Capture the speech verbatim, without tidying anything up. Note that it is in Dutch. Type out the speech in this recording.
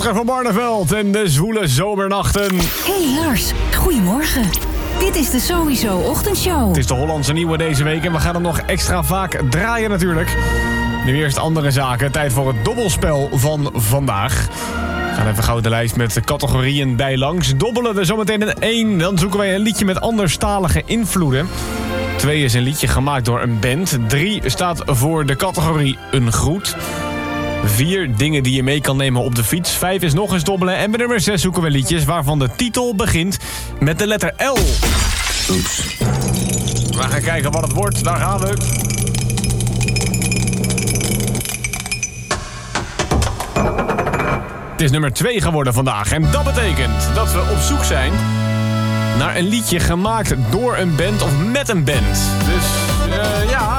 Oscar van Barneveld en de zwoele zomernachten. Hey Lars, goedemorgen. Dit is de Sowieso Ochtendshow. Het is de Hollandse nieuwe deze week en we gaan hem nog extra vaak draaien natuurlijk. Nu eerst andere zaken. Tijd voor het dobbelspel van vandaag. We gaan even gauw de lijst met de categorieën bij langs. Dobbelen we zometeen in één. Dan zoeken wij een liedje met anderstalige invloeden. Twee is een liedje gemaakt door een band. Drie staat voor de categorie een groet. Vier dingen die je mee kan nemen op de fiets. Vijf is nog eens dobbelen. En bij nummer zes zoeken we liedjes waarvan de titel begint met de letter L. Oeps. We gaan kijken wat het wordt. Daar gaan we. Het is nummer twee geworden vandaag. En dat betekent dat we op zoek zijn naar een liedje gemaakt door een band of met een band. Dus uh, ja...